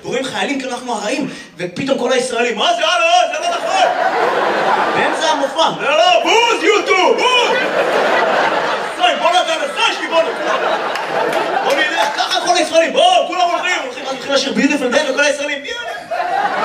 ורואים חיילים כאילו אנחנו הרעים, ופתאום כל הישראלים, מה זה? זה לא נכון! באמצע המופע. לא, בוז, יוטו, בוז! בוא נתן לסשי, בוא נלך, ככה כל הישראלים, בואו, כולם הולכים לשיר ביוטיפול דן וכל הישראלים, יאללה!